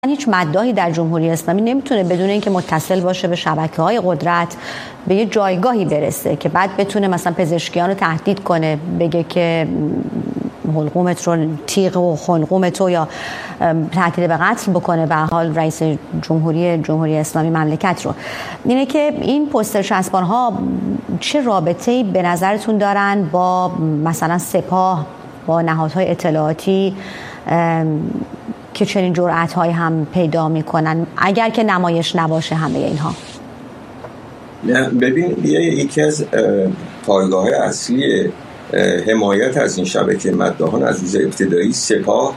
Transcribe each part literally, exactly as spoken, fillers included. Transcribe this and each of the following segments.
هیچ مداحی در جمهوری اسلامی نمیتونه بدون اینکه متصل باشه به شبکه‌های قدرت به یه جایگاهی برسه که بعد بتونه مثلا پزشکیان رو تهدید کنه، بگه که حلقومت رو تیغ و خلقومت رو یا تهدید به قتل بکنه به حال رئیس جمهوری جمهوری اسلامی مملکت رو. اینه که این پوستر چسبان ها چه رابطه‌ای به نظرتون دارن با مثلا سپاه، با نهادهای اطلاعاتی که چنین جرأت‌هایی هم پیدا می‌کنن، اگر که نمایش نباشه همه اینها؟ نه ببین، یکی از پایگاه‌های اصلی حمایت از این شبکه مداحان از روز ابتدایی سپاه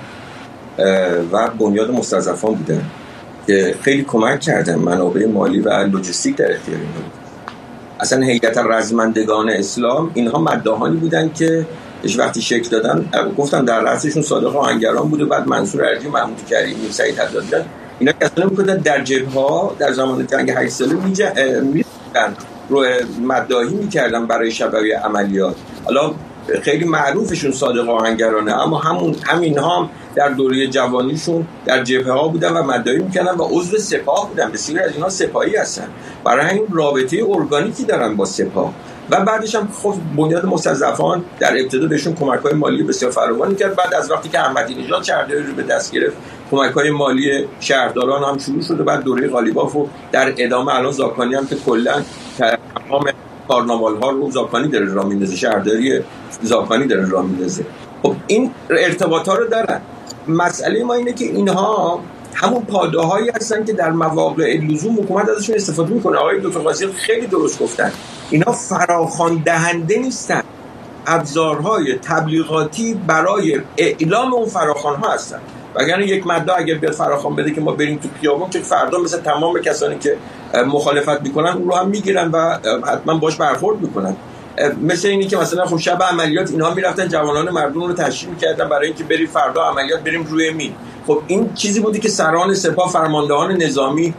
و بنیاد مستضعفان بودن که خیلی کمک کردن، منابع مالی و لوجستیک در اختیار اینها بود. اصلا هیئت رزمندگان اسلام اینها مداحانی بودن که وقتی شکل دادن گفتم در رأسشون صادق آهنگران بود و بعد منصور ارجی، محمود کریمی، سعید حدادی، اینا که اصلا می‌کردن در جبهه‌ها در زمان جنگ هشت ساله می‌جنگیدن، رو مداحی می‌کردن برای شبکه عملیات. حالا خیلی معروفشون صادق آهنگرانه، اما همون همین‌ها هم در دوره جوانیشون در جبهه‌ها بودن و مداحی می‌کردن و عضو سپاه بودن. بسیاری از اینها سپاهی هستن، برای همین رابطه ارگانیکی دارن با سپاه. و بعدش هم خب بنیاد مستضعفان در ابتدا بهشون کمک‌های مالی بسیار فراوانی کرد. بعد از وقتی که احمدی نژاد شهرداری رو به دست گرفت، کمک‌های مالی شهرداران هم شروع شد و بعد دوره غالیباف و در ادامه الان زاکانی هم که کلاً تمام کارناوال‌ها رو زاکانی داره راه میندازه، شهرداری زاکانی داره راه میندازه. خب این ارتباطات رو دارن. مسئله ما اینه که اینها همون پاده‌هایی هستن که در مواقع لزوم حکومت ازشون استفاده میکنه. آقای دکتر قاضی خیلی درست گفتن، اینا فراخوان دهنده نیستن، ابزارهای تبلیغاتی برای اعلام اون فراخوان‌ها هستن. وگرنه یک مدعا اگر بیاد فراخوان بده که ما بریم تو خیابون، که فردا مثل تمام کسانی که مخالفت میکنن اون رو هم میگیرن و حتما باش برخورد میکنن. مثل اینی که مثلا خب شب عملیات اینها میرفتن جوانان مردم رو تشویق میکردن برای اینکه بریم فردا عملیات، بریم روی مین. خب این چیزی بودی که سران سپاه، فرماندهان نظامی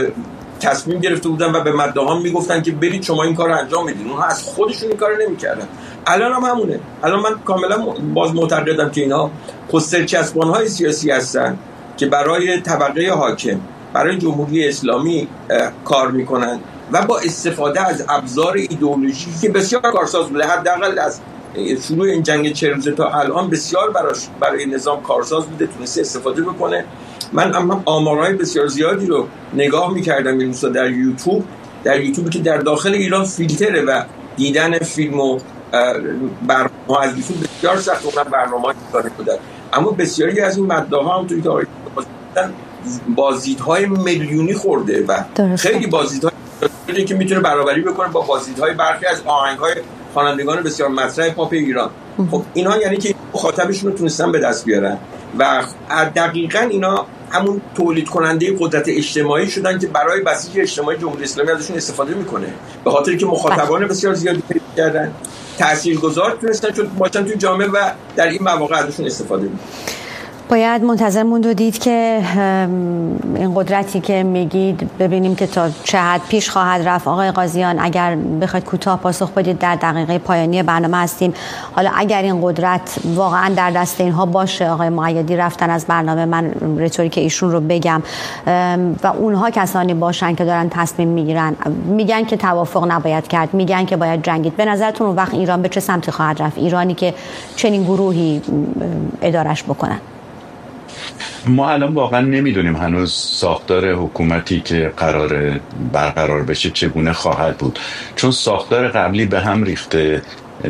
تصمیم گرفته بودن و به مداحان میگفتن که برید شما این کارو انجام میدین. اونها از خودشون این کارو نمیکردن. الان هم همونه. الان من کاملا باز معتقدم که اینا پوستر چسبان‌های سیاسی هستن که برای طبقه حاکم، برای جمهوری اسلامی کار میکنن و با استفاده از ابزار ایدئولوژیکی که بسیار کارساز بوده، حداقل از شروع این جنگ چهل روزه تا الان بسیار براش برای نظام کارساز بوده، تونسته استفاده بکنه. من اما آمارهای بسیار زیادی رو نگاه میکردم این روزا در یوتیوب در یوتیوبی که در داخل ایران فیلتره و دیدن فیلم و برنامه از یوتیوب بسیار سخت، اونم برنامه‌ای کار بودن، اما بسیاری از این مداح‌ها هم توی که بازدیدهای میلیونی خورده و درسته. خیلی بازدیدهای که میتونه برابری بکنه با بازدیدهای برخی از آهنگ‌های خوانندگان بسیار مطرح پاپ ایران. خب اینها یعنی که مخاطبشون رو تونستن به دست بیارن و دقیقاً اینا همون تولید کننده قدرت اجتماعی شدن که برای بسیج اجتماعی جمهوری اسلامی ازشون استفاده میکنه، به خاطر که مخاطبان بسیار زیادی پیدا کردن، تاثیرگذار تونستن چون باشن توی جامعه و در این مواقع ازشون استفاده میکنن. باید منتظر موند و دید که این قدرتی که میگید ببینیم که تا چه حد پیش خواهد رفت. آقای قاضیان اگر بخواید کوتاه پاسخ بدید، در دقیقه پایانی برنامه هستیم. حالا اگر این قدرت واقعا در دست اینها باشه، آقای مؤیدی رفتن از برنامه، من رتوریک ایشون رو بگم، و اونها کسانی باشن که دارن تصمیم میگیرن، میگن که توافق نباید کرد، میگن که باید جنگید، به نظرتون اون وقت ایران به چه سمتی خواهد رفت؟ ایرانی که چنین گروهی ادارش بکنن. ما الان واقعا نمیدونیم هنوز ساختار حکومتی که قرار برقرار بشه چگونه خواهد بود، چون ساختار قبلی به هم ریخته.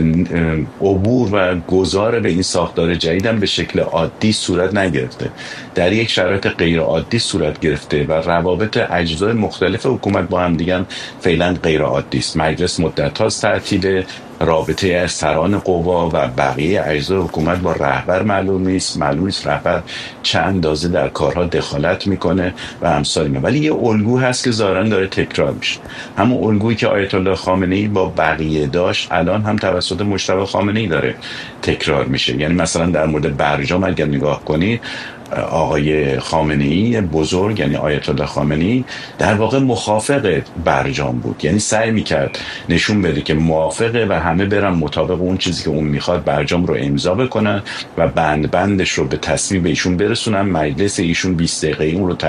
عبور و گذار به این ساختار جدیدم به شکل عادی صورت نگرفته، در یک شرایط غیر عادی صورت گرفته و روابط اجزای مختلف حکومت با هم دیگه فعلا غیر عادی است. مجلس مدت هاست تعطیل، رابطه از سران قوا و بقیه اجزای حکومت با رهبر معلوم نیست، معلوم نیست رهبر چند اندازه در کارها دخالت میکنه و امثال اینا. ولی یه الگو هست که ظاهرا داره تکرار میشه، همون الگویی که آیت الله خامنه‌ای با بقیه داشت الان هم توسط مجتبی خامنه‌ای داره تکرار میشه. یعنی مثلا در مورد برجام اگر نگاه کنید، آقای خامنه‌ای بزرگ، یعنی آیت الله خامنه‌ای، در واقع مخافق برجام بود. یعنی سعی میکرد نشون بده که موافقه و همه برن مطابق اون چیزی که اون میخواد برجام رو امضا بکنن و بند بندش رو به تصویب ایشون برسونن. مجلس ایشون بیست دقیقه اون رو